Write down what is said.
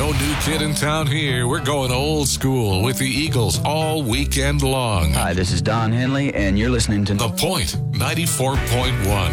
No new kid in town here. We're going old school with the Eagles all weekend long. Hi, this is Don Henley, and you're listening to The Point 94.1.